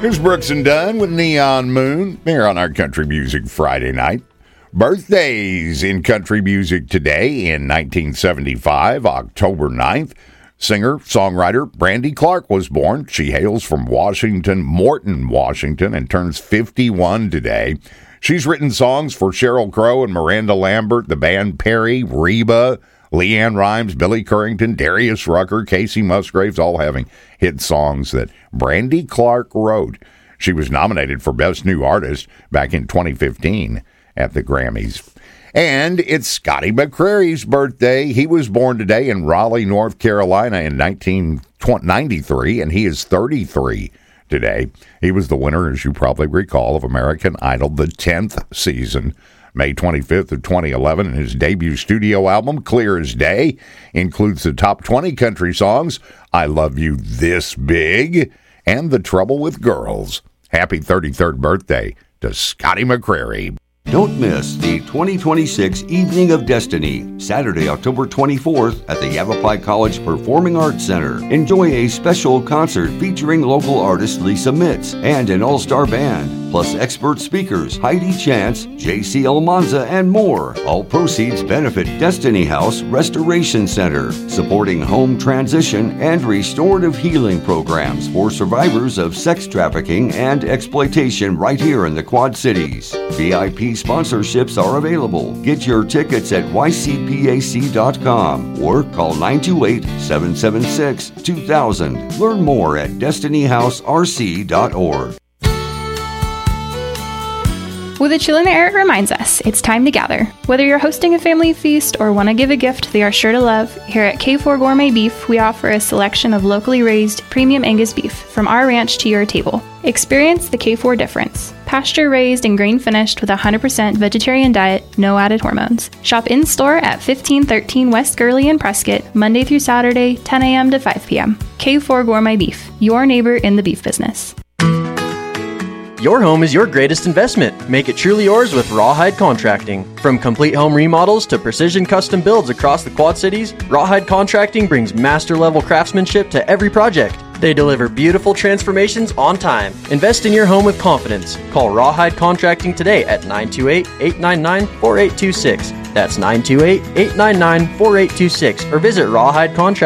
Here's Brooks and Dunn with Neon Moon here on our Country Music Friday night. Birthdays in country music today. In 1975, October 9th, singer-songwriter Brandy Clark was born. She hails from Washington, Morton, Washington, and turns 51 today. She's written songs for Sheryl Crow and Miranda Lambert, the band Perry, Reba, Leanne Rimes, Billy Currington, Darius Rucker, Casey Musgraves, all having hit songs that Brandy Clark wrote. She was nominated for Best New Artist back in 2015 at the Grammys. And it's Scotty McCreery's birthday. He was born today in Raleigh, North Carolina in 1993, and he is 33 today. He was the winner, as you probably recall, of American Idol, the 10th season. May 25th of 2011, and his debut studio album, Clear as Day, includes the top 20 country songs, I Love You This Big, and The Trouble with Girls. Happy 33rd birthday to Scotty McCreery. Don't miss the 2026 Evening of Destiny, Saturday, October 24th at the Yavapai College Performing Arts Center. Enjoy a special concert featuring local artist Lisa Mitz and an all-star band, plus expert speakers Heidi Chance, J.C. Almanza, and more. All proceeds benefit Destiny House Restoration Center, supporting home transition and restorative healing programs for survivors of sex trafficking and exploitation right here in the Quad Cities. VIP sponsorships are available. Get your tickets at ycpac.com or call 928-776-2000. Learn more at destinyhouserc.org. With a chill in the air, it reminds us it's time to gather. Whether you're hosting a family feast or want to give a gift they are sure to love, here at K4 Gourmet Beef, we offer a selection of locally raised premium Angus beef from our ranch to your table. Experience the K4 difference. Pasture raised and grain finished with a 100% vegetarian diet, no added hormones. Shop in store at 1513 West Gurley in Prescott, Monday through Saturday, 10 a.m. to 5 p.m. K4 Gourmet Beef, your neighbor in the beef business. Your home is your greatest investment. Make it truly yours with Rawhide Contracting. From complete home remodels to precision custom builds across the Quad Cities, Rawhide Contracting brings master-level craftsmanship to every project. They deliver beautiful transformations on time. Invest in your home with confidence. Call Rawhide Contracting today at 928-899-4826. That's 928-899-4826. Or visit Rawhide Contracting.